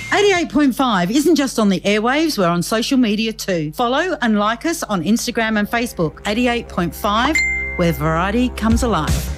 88.5 isn't just on the airwaves, we're on social media too. Follow and like us on Instagram and Facebook. 88.5, where variety comes alive.